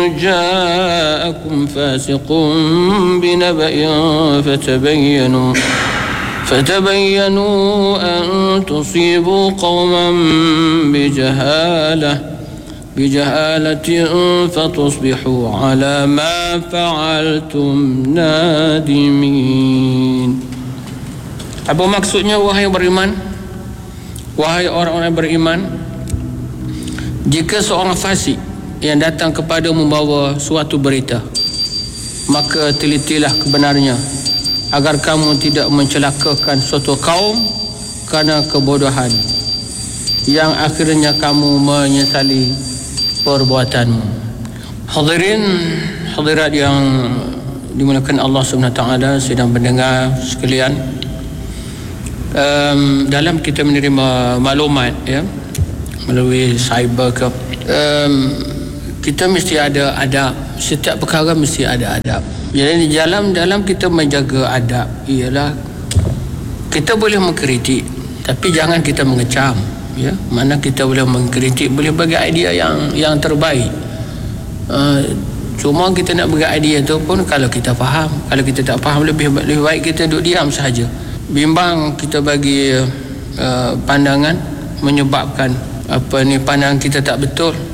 جاءكم فاسق بنبأ فتبينوا أن تصيبوا قوما بجهالة فتصبحوا على ما فعلتم نادمين. Apa maksudnya wahai beriman? Wahai orang-orang beriman, jika seorang fasik yang datang kepada membawa suatu berita, maka telitilah kebenarnya agar kamu tidak mencelakakan suatu kaum kerana kebodohan yang akhirnya kamu menyesali perbuatanmu. Hadirin hadirat yang dimuliakan Allah SWT, sedang mendengar sekalian, dalam kita menerima maklumat melalui cyber ke, kita mesti ada adab. Setiap perkara mesti ada adab. Jadi dalam kita menjaga adab ialah kita boleh mengkritik, tapi jangan kita mengecam. Mana kita boleh mengkritik, boleh bagi idea yang terbaik. Cuma kita nak bagi idea tu pun kalau kita faham. Kalau kita tak faham, lebih baik kita duduk diam sahaja. Bimbang kita bagi pandangan menyebabkan pandangan kita tak betul.